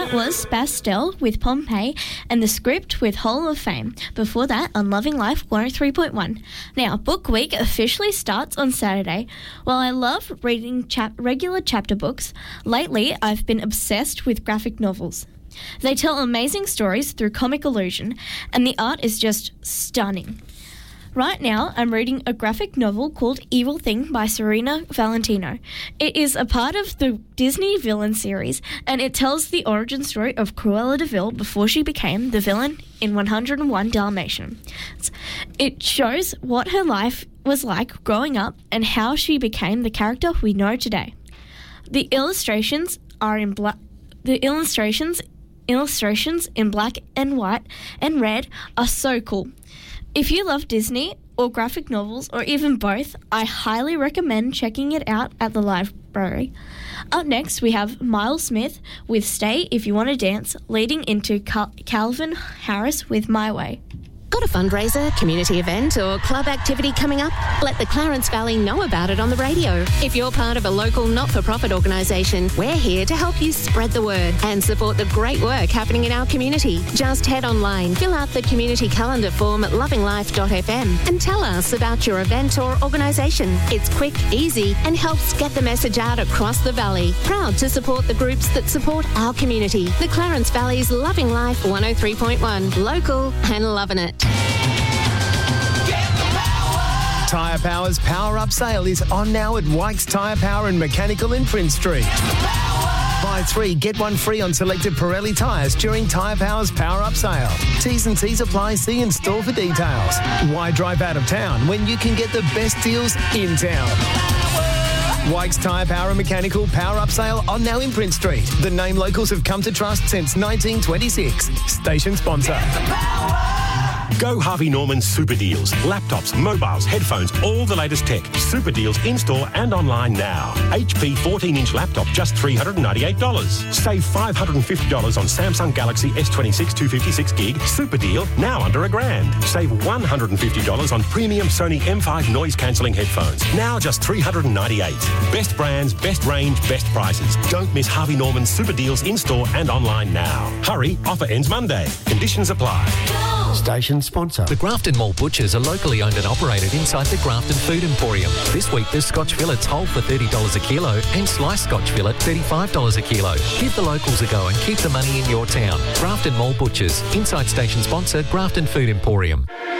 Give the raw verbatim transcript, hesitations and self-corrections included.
that was Pastel with Pompeii and The Script with Hall of Fame. Before that, on Loving Life one oh three point one. Now, Book Week officially starts on Saturday. While I love reading chap- regular chapter books, lately I've been obsessed with graphic novels. They tell amazing stories through comic illusion, and the art is just stunning. Right now, I'm reading a graphic novel called Evil Thing by Serena Valentino. It is a part of the Disney villain series, and it tells the origin story of Cruella de Vil before she became the villain in one oh one Dalmatian. It shows what her life was like growing up and how she became the character we know today. The illustrations are in black. The illustrations, illustrations in black and white and red are so cool. If you love Disney or graphic novels or even both, I highly recommend checking it out at the library. Up next, we have Miles Smith with Stay If You Want to Dance, leading into Cal- Calvin Harris with My Way. Got a fundraiser, community event or club activity coming up? Let the Clarence Valley know about it on the radio. If you're part of a local not-for-profit organisation, we're here to help you spread the word and support the great work happening in our community. Just head online, fill out the community calendar form at loving life dot f m and tell us about your event or organisation. It's quick, easy and helps get the message out across the valley. Proud to support the groups that support our community. The Clarence Valley's Loving Life one oh three point one. Local and loving it. Tyre Power's Power Up sale is on now at Wykes Tyre Power and Mechanical in Prince Street. Buy three, get one free on selected Pirelli tyres during Tyre Power's Power Up sale. T's and C's apply. See in store for details. Why drive out of town when you can get the best deals in town? Wykes Tyre Power and Mechanical Power Up sale on now in Prince Street. The name locals have come to trust since nineteen twenty-six. Station sponsor. Go Harvey Norman Super Deals. Laptops, mobiles, headphones, all the latest tech. Super Deals in-store and online now. H P fourteen-inch laptop, just three hundred ninety-eight dollars. Save five hundred fifty dollars on Samsung Galaxy S twenty-six two fifty-six gig. Super deal, now under a grand. Save one hundred fifty dollars on premium Sony M five noise-cancelling headphones. Now just three hundred ninety-eight dollars. Best brands, best range, best prices. Don't miss Harvey Norman Super Deals in-store and online now. Hurry, offer ends Monday. Conditions apply. Station sponsor. The Grafton Mall Butchers are locally owned and operated inside the Grafton Food Emporium. This week, there's Scotch fillets whole for thirty dollars a kilo and sliced Scotch fillet thirty-five dollars a kilo. Give the locals a go and keep the money in your town. Grafton Mall Butchers. Inside station sponsor, Grafton Food Emporium.